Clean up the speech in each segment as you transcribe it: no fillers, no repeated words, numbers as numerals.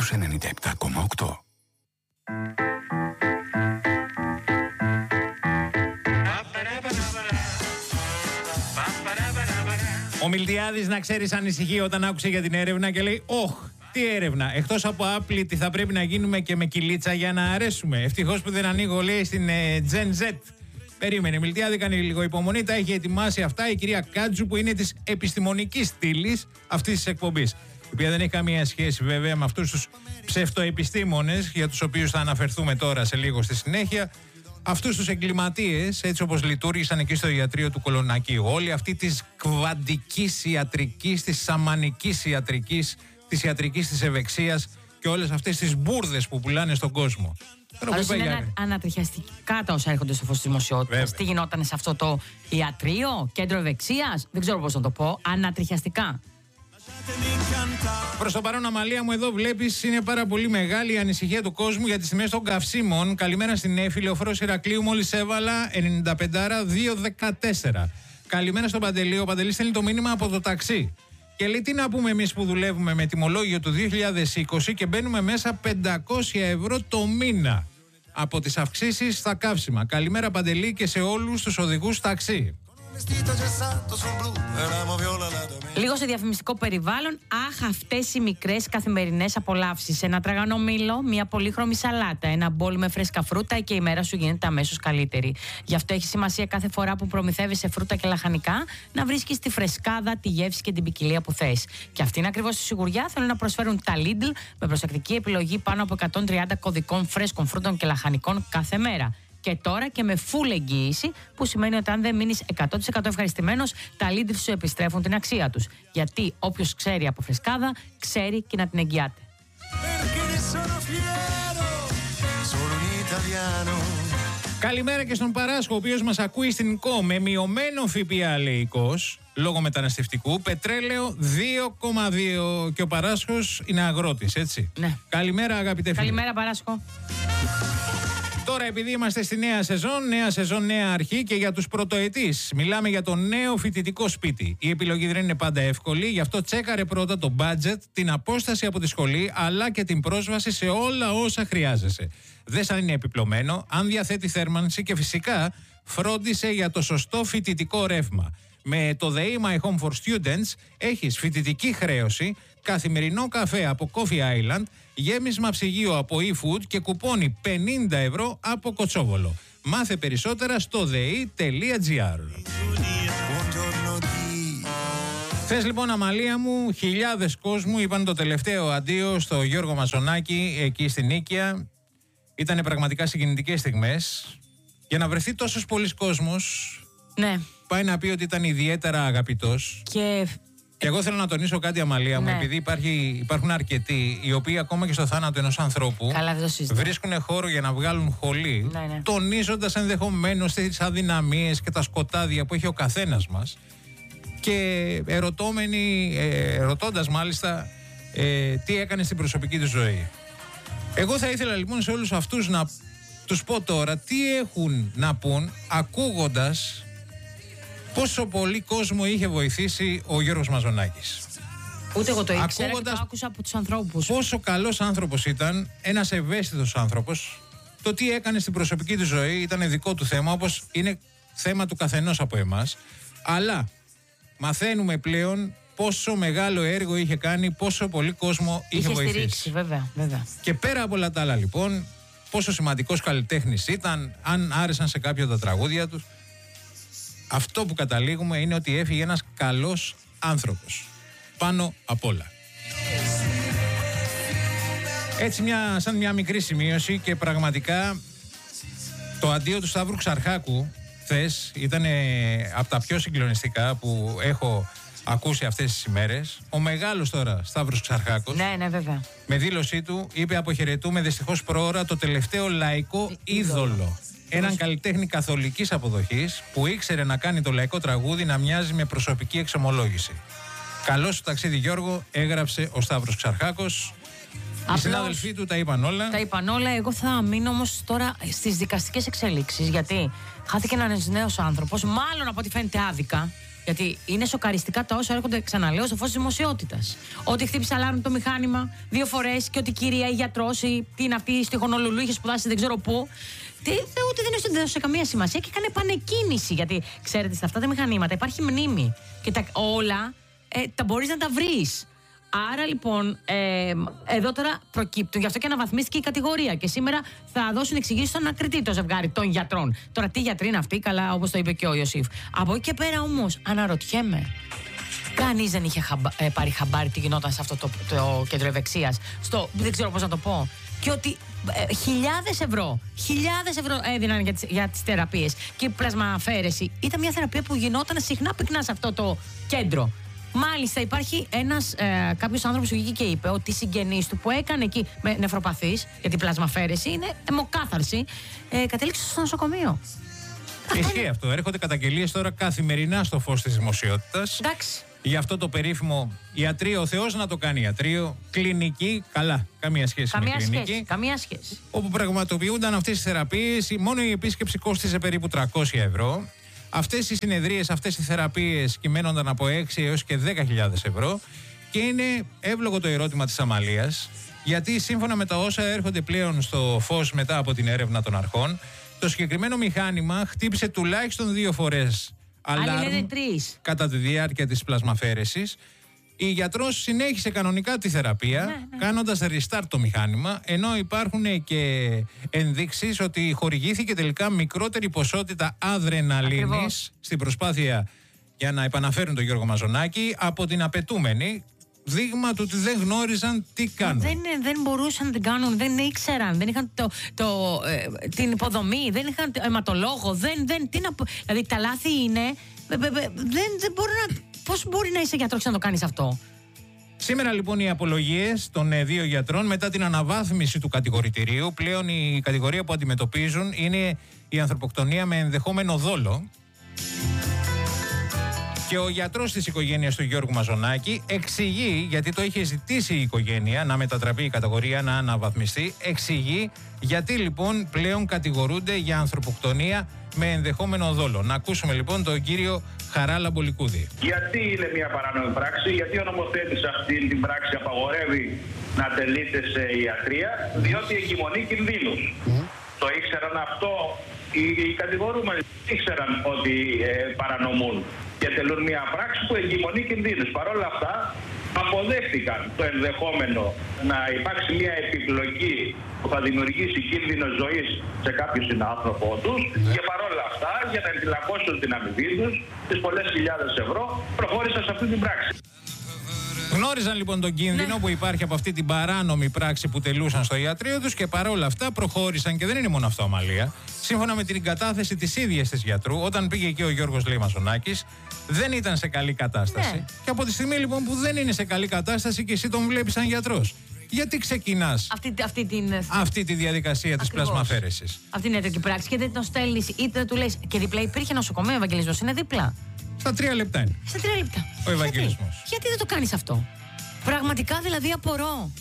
στους 97,8. Ο Μιλτιάδης, να ξέρεις, ανησυχεί όταν άκουσε για την έρευνα και λέει «Ωχ, τι έρευνα, εκτός από άπλητη θα πρέπει να γίνουμε και με κυλίτσα για να αρέσουμε. Ευτυχώς που δεν ανοίγω», λέει, στην Gen Z. Περίμενε, Μιλτιάδη, κάνει λίγο υπομονή, τα έχει ετοιμάσει αυτά η κυρία Κάτζου, που είναι της επιστημονικής στήλης αυτής της εκπομπής, η οποία δεν έχει καμία σχέση βέβαια με αυτούς τους ψευτοεπιστήμονες, για τους οποίους θα αναφερθούμε τώρα σε λίγο στη συνέχεια. Αυτούς τους εγκληματίες, έτσι όπως λειτουργήσαν εκεί στο ιατρείο του Κολονακίου. Όλη αυτή της κβαντικής ιατρικής, της σαμανικής ιατρικής, της ιατρικής της ευεξίας και όλες αυτές τις μπουρδες που πουλάνε στον κόσμο. Πάντως είναι ανατριχιαστικά τα όσα έρχονται στο φως της δημοσιότητας. Τι γινόταν σε αυτό το ιατρείο, κέντρο ευεξίας, δεν ξέρω πώς να το πω, ανατριχιαστικά. Προς το παρόν, Αμαλία μου, εδώ βλέπεις είναι πάρα πολύ μεγάλη η ανησυχία του κόσμου για τις τιμές των καυσίμων. Καλημέρα στην Έφη, Λεωφόρος Ηρακλείου, μόλις έβαλα 95-214. Καλημέρα στον Παντελή, ο Παντελής στέλνει το μήνυμα από το ταξί. Και λέει, τι να πούμε εμείς που δουλεύουμε με τιμολόγιο του 2020 και μπαίνουμε μέσα 500 ευρώ το μήνα από τις αυξήσεις στα καύσιμα. Καλημέρα, Παντελή, και σε όλους τους οδηγούς ταξί. Λίγο σε διαφημιστικό περιβάλλον, αυτές οι μικρές καθημερινές απολαύσεις. Ένα τραγανό μήλο, μια πολύχρωμη σαλάτα, ένα μπολ με φρέσκα φρούτα και η μέρα σου γίνεται αμέσως καλύτερη. Γι' αυτό έχει σημασία κάθε φορά που προμηθεύεσαι φρούτα και λαχανικά να βρίσκεις τη φρεσκάδα, τη γεύση και την ποικιλία που θες. Και αυτή είναι ακριβώς τη σιγουριά θέλουν να προσφέρουν τα Lidl με προσεκτική επιλογή πάνω από 130 κωδικών φρέσκων φρούτων και λαχανικών κάθε μέρα. Και τώρα και με full εγγύηση, που σημαίνει ότι αν δεν μείνεις 100% ευχαριστημένος, τα Lidl σου επιστρέφουν την αξία τους. Γιατί όποιος ξέρει από φρεσκάδα, ξέρει και να την εγγυάται. Καλημέρα και στον Παράσχο, ο οποίος μας ακούει στην ΚΟ με μειωμένο ΦΠΑ, λέει ΚΟΣ, λόγω μεταναστευτικού, πετρέλαιο 2,2 και ο Παράσχος είναι αγρότης, έτσι. Ναι. Καλημέρα, αγαπητέ φίλε. Καλημέρα, Παράσχο. Τώρα, επειδή είμαστε στη νέα σεζόν, νέα αρχή και για τους πρωτοετής, μιλάμε για το νέο φοιτητικό σπίτι. Η επιλογή δεν είναι πάντα εύκολη, γι' αυτό τσέκαρε πρώτα το budget, την απόσταση από τη σχολή, αλλά και την πρόσβαση σε όλα όσα χρειάζεσαι. Δες αν είναι επιπλωμένο, αν διαθέτει θέρμανση και φυσικά φρόντισε για το σωστό φοιτητικό ρεύμα. Με το The My Home for Students έχεις φοιτητική χρέωση, καθημερινό καφέ από Coffee Island, γέμισμα ψυγείο από eFood και κουπόνι 50 ευρώ από Κοτσόβολο. Μάθε περισσότερα στο dei.gr. Θες λοιπόν, Αμαλία μου, χιλιάδες κόσμου είπαν το τελευταίο αντίο στο Γιώργο Μαζονάκη εκεί στην Νίκαια. Ήτανε πραγματικά συγκινητικές στιγμές. Για να βρεθεί τόσος πολλής κόσμος, ναι, πάει να πει ότι ήταν ιδιαίτερα αγαπητός. Και εγώ θέλω να τονίσω κάτι, Αμαλία μου, επειδή υπάρχουν αρκετοί οι οποίοι ακόμα και στο θάνατο ενός ανθρώπου βρίσκουν χώρο για να βγάλουν χολή, τονίζοντας ενδεχομένως τις αδυναμίες και τα σκοτάδια που έχει ο καθένας μας και ερωτώντας μάλιστα τι έκανε στην προσωπική του ζωή. Εγώ θα ήθελα λοιπόν σε όλους αυτούς να τους πω τώρα τι έχουν να πούν ακούγοντας πόσο πολύ κόσμο είχε βοηθήσει ο Γιώργος Μαζονάκης. Ούτε εγώ το ήξερα και το άκουσα από τους ανθρώπους. Πόσο καλός άνθρωπος ήταν, ένας ευαίσθητος άνθρωπος. Το τι έκανε στην προσωπική του ζωή ήταν δικό του θέμα, όπως είναι θέμα του καθενός από εμάς. Αλλά μαθαίνουμε πλέον πόσο μεγάλο έργο είχε κάνει, πόσο πολύ κόσμο είχε βοηθήσει. Στηρίξει, βέβαια. Και πέρα από όλα τα άλλα λοιπόν, πόσο σημαντικός καλλιτέχνης ήταν, αν άρεσαν σε κάποιον τα τραγούδια τους. Αυτό που καταλήγουμε είναι ότι έφυγε ένας καλός άνθρωπος. Πάνω απ' όλα. Έτσι σαν μια μικρή σημείωση και πραγματικά το αντίο του Σταύρου Ξαρχάκου χθες ήταν από τα πιο συγκλονιστικά που έχω ακούσει αυτές τις ημέρες. Ο μεγάλος τώρα Σταύρος Ξαρχάκος, ναι, βέβαια, με δήλωσή του είπε: αποχαιρετούμε δυστυχώς προώρα το τελευταίο λαϊκό είδωλο. Έναν καλλιτέχνη καθολικής αποδοχής που ήξερε να κάνει το λαϊκό τραγούδι να μοιάζει με προσωπική εξομολόγηση. Καλώς στο ταξίδι, Γιώργο, έγραψε ο Σταύρος Ξαρχάκος. Οι συνάδελφοί του τα είπαν όλα. Τα είπαν όλα. Εγώ θα μείνω όμως τώρα στις δικαστικές εξελίξεις, γιατί χάθηκε ένας νέος άνθρωπος, μάλλον από ό,τι φαίνεται άδικα. Γιατί είναι σοκαριστικά τα όσα έρχονται, ξαναλέω, στο φως της δημοσιότητας. Ότι χτύπησε αλάρμ το μηχάνημα 2 φορές και ότι η κυρία η γιατρός ή τι είναι αυτή στη Χονολουλού, είχε σπουδάσει δεν ξέρω πού. Ούτε δεν έδωσε καμία σημασία και έκανε επανεκκίνηση. Γιατί ξέρετε, σε αυτά τα μηχανήματα υπάρχει μνήμη. Και όλα τα μπορείς να τα βρεις. Άρα λοιπόν, εδώ τώρα προκύπτουν, γι' αυτό και αναβαθμίστηκε η κατηγορία. Και σήμερα θα δώσουν εξηγήσεις στον ανακριτή το ζευγάρι των γιατρών. Τώρα, τι γιατροί είναι αυτοί, καλά, όπως το είπε και ο Ιωσήφ. Από εκεί και πέρα όμως, αναρωτιέμαι. Κανείς δεν είχε πάρει χαμπάρι τι γινόταν σε αυτό το κέντρο ευεξίας. Δεν ξέρω πώς να το πω. Και ότι χιλιάδες ευρώ έδιναν για τις θεραπείες. Και η πλασμααφέρεση ήταν μια θεραπεία που γινόταν συχνά πυκνά σε αυτό το κέντρο. Μάλιστα, υπάρχει κάποιος άνθρωπος που βγήκε και είπε ότι οι συγγενείς του που έκανε εκεί με νεφροπαθείς, γιατί η πλασμαφέρεση είναι αιμοκάθαρση, κατέληξε στο νοσοκομείο. Ισχύει αυτό. Έρχονται καταγγελίες τώρα καθημερινά στο φως της δημοσιότητας. Εντάξει. Για αυτό το περίφημο ιατρείο, ο Θεός να το κάνει ιατρείο, κλινική, καλά, καμία σχέση με κλινική. Καμία σχέση. Όπου πραγματοποιούνταν αυτές τις θεραπείες, μόνο η επίσκεψη κόστιζε περίπου 300 ευρώ. Αυτές οι συνεδρίες, αυτές οι θεραπείες κυμαίνονταν από 6 έως και 10.000 ευρώ. Και είναι εύλογο το ερώτημα της Αμαλίας, γιατί σύμφωνα με τα όσα έρχονται πλέον στο φως μετά από την έρευνα των αρχών, το συγκεκριμένο μηχάνημα χτύπησε τουλάχιστον 2 φορές αλάρμ κατά τη διάρκεια της πλασμαφέρεσης. Η γιατρός συνέχισε κανονικά τη θεραπεία, κάνοντας restart το μηχάνημα, ενώ υπάρχουν και ενδείξεις ότι χορηγήθηκε τελικά μικρότερη ποσότητα αδρεναλίνης στην προσπάθεια για να επαναφέρουν τον Γιώργο Μαζονάκη από την απαιτούμενη. Δείγμα του ότι δεν γνώριζαν τι κάνουν. Δεν μπορούσαν να την κάνουν, δεν ήξεραν, δεν είχαν την υποδομή, δεν είχαν αιματολόγο, δηλαδή τα λάθη είναι, δεν μπορούν να... Πώς μπορεί να είσαι γιατρός και να το κάνεις αυτό? Σήμερα λοιπόν οι απολογίες των 2 γιατρών μετά την αναβάθμιση του κατηγορητηρίου, πλέον η κατηγορία που αντιμετωπίζουν είναι η ανθρωποκτονία με ενδεχόμενο δόλο. Και ο γιατρός της οικογένειας του Γιώργου Μαζονάκη εξηγεί, γιατί το είχε ζητήσει η οικογένεια να μετατραπεί η κατηγορία, να αναβαθμιστεί, εξηγεί γιατί λοιπόν πλέον κατηγορούνται για ανθρωποκτονία με ενδεχόμενο δόλο. Να ακούσουμε λοιπόν τον κύριο Χαράλα Μπολικούδη. Γιατί είναι μια παράνομη πράξη, γιατί ο νομοθέτης αυτή την πράξη απαγορεύει να τελείται σε ιατρία, διότι εγκυμονεί κινδύνους. Το ήξεραν αυτό οι κατηγορούμενοι, ήξεραν ότι παρανομούν και τελούν μια πράξη που εγκυμονεί κινδύνους. Παρ' όλα αυτά αποδέχτηκαν το ενδεχόμενο να υπάρξει μια επιπλοκή που θα δημιουργήσει κίνδυνο ζωής σε κάποιον συνάνθρωπό τους και παρόλα αυτά, για να ενδυναμώσουν την αμοιβή τους, τις πολλές χιλιάδες ευρώ, προχώρησαν σε αυτή την πράξη. Γνώριζαν λοιπόν τον κίνδυνο που υπάρχει από αυτή την παράνομη πράξη που τελούσαν στο ιατρείο τους και παρόλα αυτά προχώρησαν, και δεν είναι μόνο αυτό, Αμαλία. Σύμφωνα με την κατάθεση της ίδιας της γιατρού, όταν πήγε εκεί ο Γιώργος Μαζονάκης, δεν ήταν σε καλή κατάσταση. Ναι. Και από τη στιγμή λοιπόν που δεν είναι σε καλή κατάσταση και εσύ τον βλέπεις σαν γιατρός, γιατί ξεκινάς αυτή τη διαδικασία της πλασμαφέρεσης? Αυτή είναι τέτοια πράξη και δεν τον στέλνεις, είτε του λες. Και δίπλα υπήρχε νοσοκομείο, ο Ευαγγελισμός είναι δίπλα. Στα 3 λεπτά είναι. Στα 3 λεπτά. Ο Ευαγγελισμός. Γιατί δεν το κάνεις αυτό? Πραγματικά δηλαδή απορώ.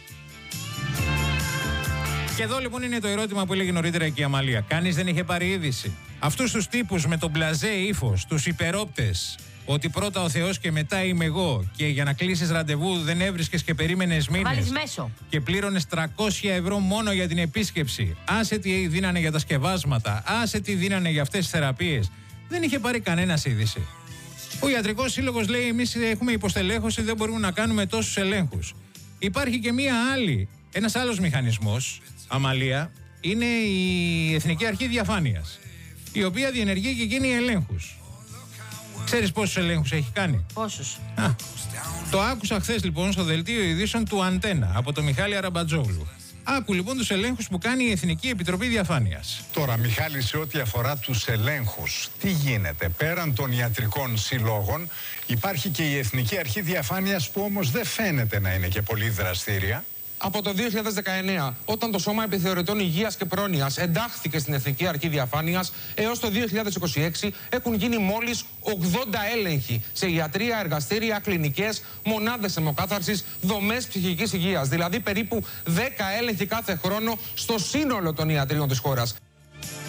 Και εδώ λοιπόν είναι το ερώτημα που έλεγε νωρίτερα και η Αμαλία. Κανείς δεν είχε πάρει είδηση? Αυτούς τους τύπους με τον μπλαζέ ύφος, τους υπερόπτες, ότι πρώτα ο Θεός και μετά είμαι εγώ, και για να κλείσεις ραντεβού δεν έβρισκες και περίμενες μήνες και πλήρωνες 300 ευρώ μόνο για την επίσκεψη, άσε τι δίνανε για τα σκευάσματα, άσε τι δίνανε για αυτές τις θεραπείες. Δεν είχε πάρει κανένας είδηση. Ο Ιατρικός Σύλλογος λέει: εμείς έχουμε υποστελέχωση, δεν μπορούμε να κάνουμε τόσους ελέγχους. Υπάρχει και ένας άλλος μηχανισμός, Αμαλία, είναι η Εθνική Αρχή Διαφάνειας, η οποία διενεργεί και γίνει ελέγχους. Ξέρεις πόσους ελέγχους έχει κάνει? Πόσους? Το άκουσα χθες λοιπόν στο δελτίο ειδήσεων του Αντένα από τον Μιχάλη Αραμπατζόγλου. Άκου λοιπόν τους ελέγχους που κάνει η Εθνική Επιτροπή Διαφάνειας. Τώρα, Μιχάλη, σε ό,τι αφορά τους ελέγχους, τι γίνεται? Πέραν των ιατρικών συλλόγων, υπάρχει και η Εθνική Αρχή Διαφάνειας, που όμως δεν φαίνεται να είναι και πολύ δραστήρια. Από το 2019, όταν το Σώμα Επιθεωρητών Υγείας και Πρόνοιας εντάχθηκε στην Εθνική Αρχή Διαφάνειας, έως το 2026 έχουν γίνει μόλις 80 έλεγχοι σε ιατρεία, εργαστήρια, κλινικές, μονάδες αιμοκάθαρσης, δομές ψυχικής υγείας. Δηλαδή περίπου 10 έλεγχοι κάθε χρόνο στο σύνολο των ιατρείων της χώρας. 10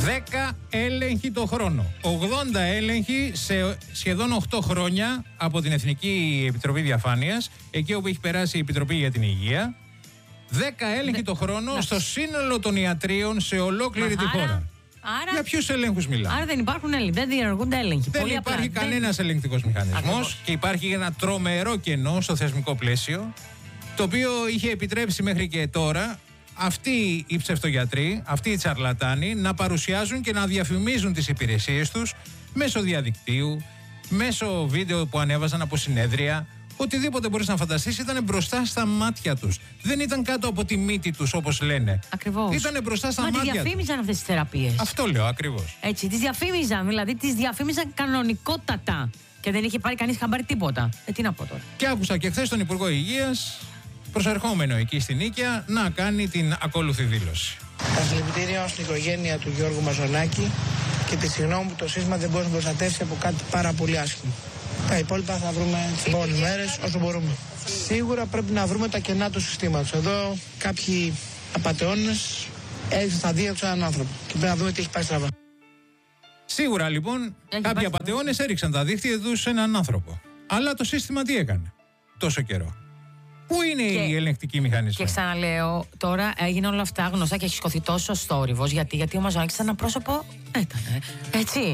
10 έλεγχοι το χρόνο. 80 έλεγχοι σε σχεδόν 8 χρόνια από την Εθνική Επιτροπή Διαφάνειας, εκεί όπου έχει περάσει η Επιτροπή για την Υγεία. 10 έλεγχοι το χρόνο στο σύνολο των ιατρίων σε ολόκληρη τη χώρα. Άρα, για ποιους ελέγχους μιλάμε? Άρα δεν υπάρχουν έλεγχοι, δεν διενεργούνται έλεγχοι. Δεν υπάρχει κανένας ελεγκτικός μηχανισμός και υπάρχει ένα τρομερό κενό στο θεσμικό πλαίσιο, το οποίο είχε επιτρέψει μέχρι και τώρα αυτοί οι ψευτογιατροί, αυτοί οι τσαρλατάνοι να παρουσιάζουν και να διαφημίζουν τις υπηρεσίες τους μέσω διαδικτύου, μέσω βίντεο που ανέβαζαν από συνέδρια. Οτιδήποτε μπορείς να φανταστείς ήταν μπροστά στα μάτια τους. Δεν ήταν κάτω από τη μύτη τους όπως λένε. Ακριβώς. Ήταν μπροστά στα μάτια τους. Μα διαφήμιζαν αυτές τις θεραπείες. Αυτό λέω ακριβώς. Έτσι, τις διαφήμιζαν, δηλαδή τις διαφήμιζαν κανονικότατα. Και δεν είχε πάρει κανείς χαμπάρι τίποτα. Τι να πω τώρα. Και άκουσα και χθες τον Υπουργό Υγείας, προσερχόμενο εκεί στην Νίκαια, να κάνει την ακόλουθη δήλωση. Τα συλληπιτήριά στην οικογένεια του Γιώργου Μαζονάκη και τη συγγνώμη που το σύστημα δεν μπορεί να προστατεύσει από κάτι πάρα πολύ άσχημο. Τα υπόλοιπα θα βρούμε τις επόμενες μέρες όσο μπορούμε. Σίγουρα πρέπει να βρούμε τα κενά του συστήματος. Εδώ κάποιοι απατεώνες έδειξαν στα δίωξα έναν άνθρωπο και πρέπει να δούμε τι έχει πάει στραβά. Σίγουρα λοιπόν κάποιοι απατεώνες έριξαν τα δίχτυα τους σε έναν άνθρωπο. Αλλά το σύστημα τι έκανε τόσο καιρό? Πού είναι οι ελεγκτικοί μηχανισμοί? Και ξαναλέω, τώρα έγινε όλα αυτά γνωστά και έχει σκοθεί τόσο θόρυβος. Γιατί ο Μαζονάκης ήταν ένα πρόσωπο. Έτσι.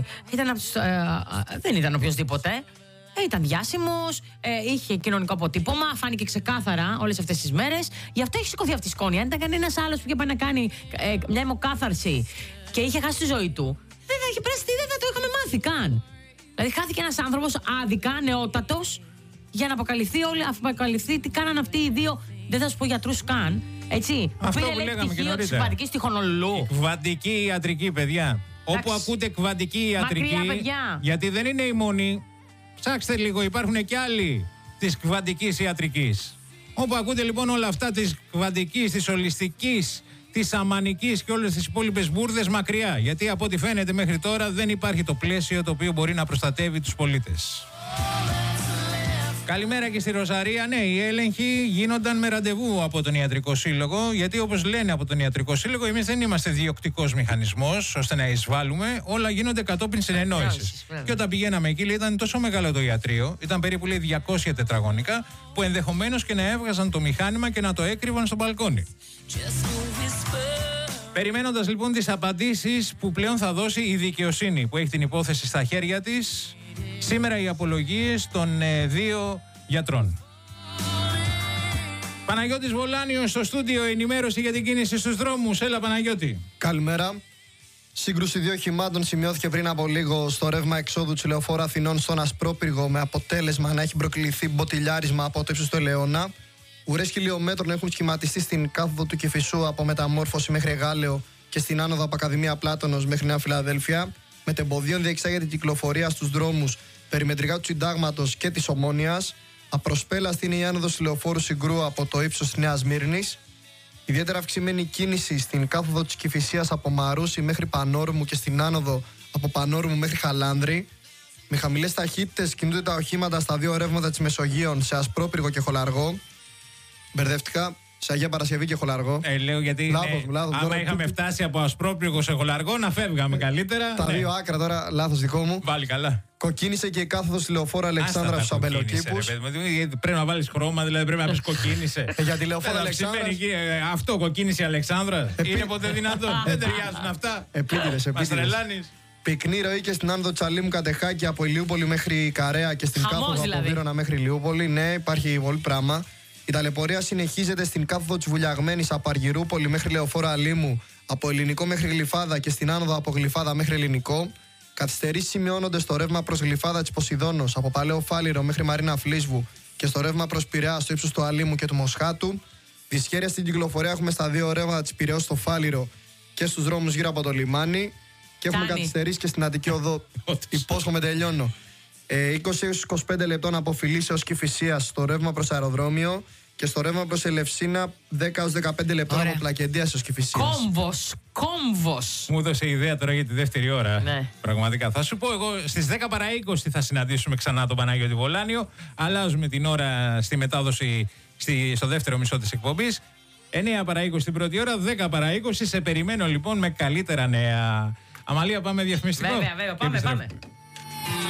Δεν ήταν οποιοδήποτε. Ήταν διάσημος, είχε κοινωνικό αποτύπωμα, φάνηκε ξεκάθαρα όλες αυτές τις μέρες. Γι' αυτό έχει σηκωθεί αυτή η σκόνη. Αν ήταν κανένας άλλος που είχε πάει να κάνει μια αιμοκάθαρση και είχε χάσει τη ζωή του, δεν θα είχε πρέσει, δεν θα το είχαμε μάθει καν. Δηλαδή, χάθηκε ένας άνθρωπος άδικα, νεότατος, για να αποκαλυφθεί τι κάναν αυτοί οι δύο. Δεν θα σου πω γιατρούς καν. Έτσι. Αυτό που λέγαμε και νωρίτερα. Στη Χονολουλού. Κβαντική ιατρική, παιδιά. Όπου ακούτε κβαντική ιατρική. Μακριά, γιατί δεν είναι η μόνη. Ψάξτε λίγο, υπάρχουν και άλλοι της κβαντικής ιατρικής. Όπου ακούτε λοιπόν όλα αυτά της κβαντικής, της ολιστικής, της σαμανικής και όλες τις υπόλοιπες μπουρδες, μακριά. Γιατί από ό,τι φαίνεται μέχρι τώρα δεν υπάρχει το πλαίσιο το οποίο μπορεί να προστατεύει τους πολίτες. Καλημέρα και στη Ροζαρία. Ναι, οι έλεγχοι γίνονταν με ραντεβού από τον Ιατρικό Σύλλογο, γιατί όπως λένε από τον Ιατρικό Σύλλογο, εμείς δεν είμαστε διοκτικός μηχανισμός ώστε να εισβάλλουμε. Όλα γίνονται κατόπιν συνεννόησης. Και όταν πηγαίναμε εκεί, ήταν τόσο μεγάλο το ιατρείο, ήταν περίπου 200 τετραγωνικά, που ενδεχομένως και να έβγαζαν το μηχάνημα και να το έκρυβαν στο μπαλκόνι. Περιμένοντας λοιπόν τις απαντήσεις που πλέον θα δώσει η δικαιοσύνη, που έχει την υπόθεση στα χέρια της. Σήμερα οι απολογίες των 2 γιατρών. Παναγιώτης Βολάνιος στο στούντιο, ενημέρωση για την κίνηση στους δρόμους. Έλα Παναγιώτη. Καλημέρα. Σύγκρουση 2 οχημάτων σημειώθηκε πριν από λίγο στο ρεύμα εξόδου του Λεωφόρου Αθηνών στον Ασπρόπυργο, με αποτέλεσμα να έχει προκληθεί μποτιλιάρισμα από το ύψος του Ελαιώνα. Ουρές χιλιόμετρων έχουν σχηματιστεί στην κάθοδο του Κηφισού από Μεταμόρφωση μέχρι Γάλεο και στην άνοδο από Ακαδημία Πλάτωνος μέχρι Νέα Φιλαδέλφια. Μετεμποδίων διεξάγεται η κυκλοφορία στους δρόμους περιμετρικά του Συντάγματος και της Ομόνοιας. Απροσπέλαστη είναι η άνοδος Λεωφόρου Συγκρού από το ύψος της Νέας Μύρνης. Ιδιαίτερα αυξημένη κίνηση στην κάθοδο της Κηφισίας από Μαρούσι μέχρι Πανόρμου και στην άνοδο από Πανόρμου μέχρι Χαλάνδρη. Με χαμηλές ταχύτητες κινούνται τα οχήματα στα 2 ρεύματα της Μεσογείων, σε Ασπρόπυργο και Χολαργό. Μπερδεύτηκα. Σε Αγία Παρασκευή και Χολαργό. Λέω γιατί. Λάθος. Άμα είχαμε φτάσει από Ασπρόπυργο σε Χολαργό, να φεύγαμε καλύτερα. Τα 2 άκρα τώρα, λάθος δικό μου. Πάλι καλά. Κοκκίνησε και η κάθοδος στη Λεωφόρο Αλεξάνδρα στους Αμπελοκήπους. Πρέπει να βάλεις χρώμα, δηλαδή πρέπει να πεις κοκκίνησε. Για τη Λεωφόρο Αλεξάνδρα. Αυτό κοκκίνησε η Αλεξάνδρα. Είναι ποτέ δυνατόν? Δεν ταιριάζουν αυτά. Επίτηδες. Μας τρελάνεις. Πυκνή ροή και στην άνοδο Τσαλίμου Κατεχάκη από Ηλιούπολη μέχρι Καρέα και στην κάθοδο από Βύρωνα μέχρι Ηλιούπολη. Ναι, υπάρχει πολύ πράγμα. Η ταλαιπωρία συνεχίζεται στην κάθοδο της Βουλιαγμένης από Αργυρούπολη μέχρι Λεωφόρο Αλήμου, από Ελληνικό μέχρι Γλυφάδα και στην άνοδο από Γλυφάδα μέχρι Ελληνικό. Καθυστερήσεις σημειώνονται στο ρεύμα προς Γλυφάδα της Ποσειδώνος, από Παλαιό Φάληρο μέχρι Μαρίνα Φλίσβου και στο ρεύμα προς Πειραιά στο ύψος του Αλήμου και του Μοσχάτου. Δυσχέρεια στην κυκλοφορία έχουμε στα 2 ρεύματα της Πειραιώς στο Φάληρο και στους δρόμους γύρω από το λιμάνι. Και έχουμε καθυστερήσει και στην Αττική Οδό. Υπόσχομαι, τελειώνω. 20-25 λεπτών από Φιλής έως Κηφισίας στο ρεύμα προς αεροδρόμιο και στο ρεύμα προς Ελευσίνα 10-15 λεπτών από Πλακεντίας έως Κηφισίας. Κόμβος. Μου έδωσε ιδέα τώρα για τη δεύτερη ώρα. Ναι. Πραγματικά. Θα σου πω εγώ στις 10 παρά 20 θα συναντήσουμε ξανά τον Παναγιώτη Βολάνιο. Αλλάζουμε την ώρα στη μετάδοση στο δεύτερο μισό της εκπομπής. 9 παρά 20 την πρώτη ώρα, 10 παρά 20. Σε περιμένω λοιπόν με καλύτερα νέα. Αμαλία, πάμε διαφημιστικό. Βέβαια, Και πάμε. επιστρέφουμε.